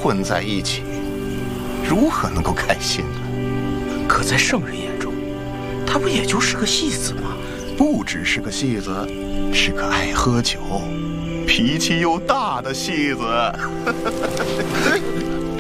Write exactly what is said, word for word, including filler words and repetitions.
混在一起，如何能够开心呢？ 可在圣人眼中，她不也就是个戏子吗？ 不只是个戏子，是个爱喝酒、脾气又大的戏子。